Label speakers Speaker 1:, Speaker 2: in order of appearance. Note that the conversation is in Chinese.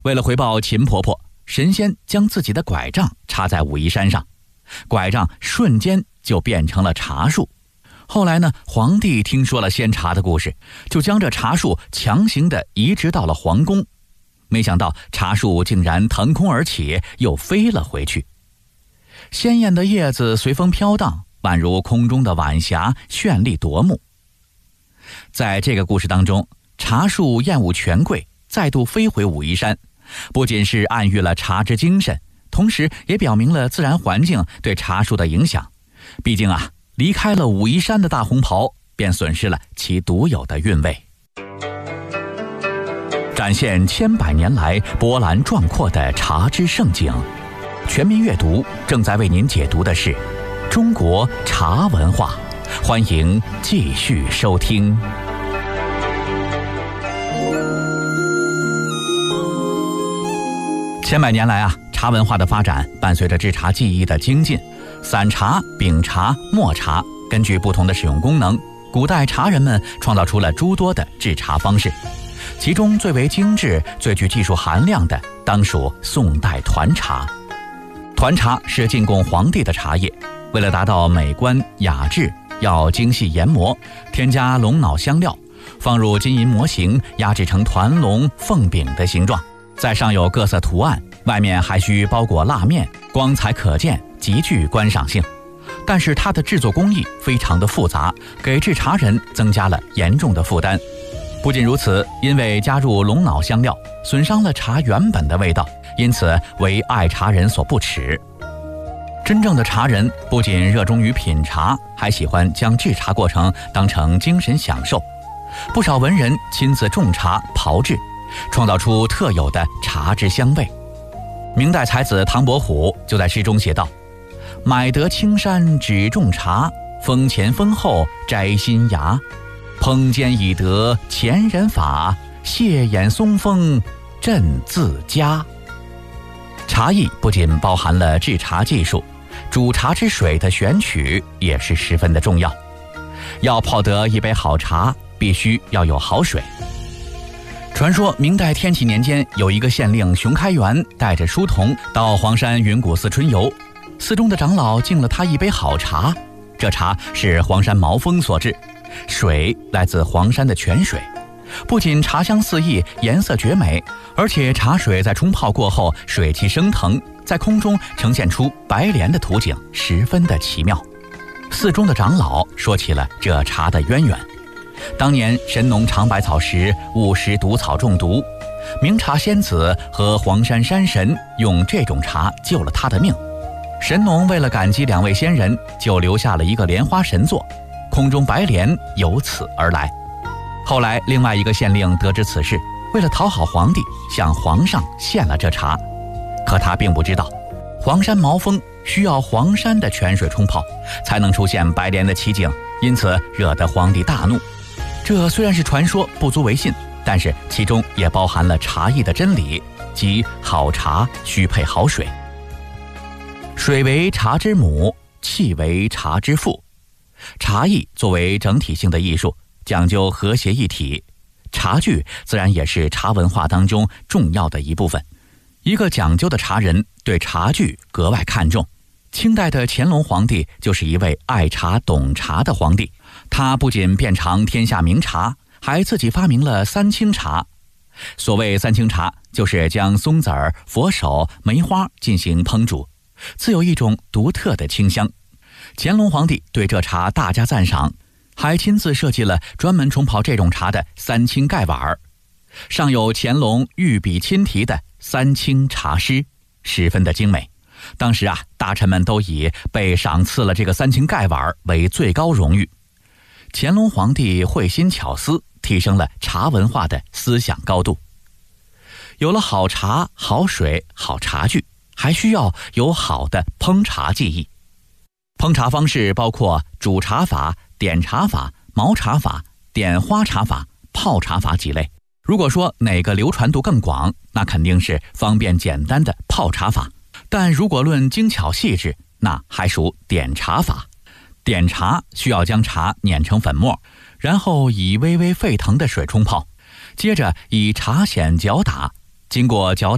Speaker 1: 为了回报秦婆婆，神仙将自己的拐杖插在武夷山上，拐杖瞬间就变成了茶树。后来呢，皇帝听说了仙茶的故事，就将这茶树强行地移植到了皇宫。没想到茶树竟然腾空而起，又飞了回去。鲜艳的叶子随风飘荡，宛如空中的晚霞，绚丽夺目。在这个故事当中，茶树厌恶权贵，再度飞回武夷山，不仅是暗喻了茶之精神，同时也表明了自然环境对茶树的影响。毕竟啊，离开了武夷山的大红袍，便损失了其独有的韵味。展现千百年来波澜壮阔的茶之盛景，全民阅读正在为您解读的是中国茶文化，欢迎继续收听。千百年来啊，茶文化的发展伴随着制茶技艺的精进，散茶、饼茶、磨茶，根据不同的使用功能，古代茶人们创造出了诸多的制茶方式。其中最为精致、最具技术含量的，当属宋代团茶。团茶是进贡皇帝的茶叶，为了达到美观雅致，要精细研磨，添加龙脑香料，放入金银模型，压制成团龙、凤饼的形状，在上有各色图案，外面还需包裹蜡面，光彩可见，极具观赏性。但是它的制作工艺非常的复杂，给制茶人增加了严重的负担。不仅如此，因为加入龙脑香料，损伤了茶原本的味道，因此为爱茶人所不齿。真正的茶人不仅热衷于品茶，还喜欢将制茶过程当成精神享受。不少文人亲自种茶、炮制，创造出特有的茶之香味。明代才子唐伯虎就在诗中写道：买得青山只种茶，风前风后摘新芽。烹煎已得前人法，谢眼松风朕自家。茶艺不仅包含了制茶技术，煮茶之水的选取也是十分的重要。要泡得一杯好茶，必须要有好水。传说明代天启年间，有一个县令熊开元带着书童到黄山云谷寺春游，寺中的长老敬了他一杯好茶。这茶是黄山毛峰所制，水来自黄山的泉水，不仅茶香四溢，颜色绝美，而且茶水在冲泡过后水汽升腾，在空中呈现出白莲的图景，十分的奇妙。寺中的长老说起了这茶的渊源。当年神农尝百草时误食毒草中毒，明茶仙子和黄山山神用这种茶救了他的命。神农为了感激两位仙人，就留下了一个莲花神座，空中白莲由此而来。后来另外一个县令得知此事，为了讨好皇帝，向皇上献了这茶。可他并不知道，黄山毛峰需要黄山的泉水冲泡，才能出现白莲的奇景，因此惹得皇帝大怒。这虽然是传说，不足为信，但是其中也包含了茶艺的真理，即好茶需配好水。水为茶之母，气为茶之父。茶艺作为整体性的艺术，讲究和谐一体，茶具自然也是茶文化当中重要的一部分。一个讲究的茶人对茶具格外看重。清代的乾隆皇帝就是一位爱茶懂茶的皇帝，他不仅遍尝天下名茶，还自己发明了三清茶。所谓三清茶，就是将松子儿、佛手、梅花进行烹煮，自有一种独特的清香。乾隆皇帝对这茶大加赞赏，还亲自设计了专门冲泡这种茶的三清盖碗，上有乾隆御笔亲题的三清茶诗，十分的精美。当时啊，大臣们都以被赏赐了这个三清盖碗为最高荣誉。乾隆皇帝慧心巧思，提升了茶文化的思想高度。有了好茶、好水、好茶具，还需要有好的烹茶技艺。烹茶方式包括煮茶法、点茶法、毛茶法、点花茶法、泡茶法几类。如果说哪个流传度更广，那肯定是方便简单的泡茶法。但如果论精巧细致，那还属点茶法。点茶需要将茶碾成粉末，然后以微微沸腾的水冲泡，接着以茶筅搅打，经过搅打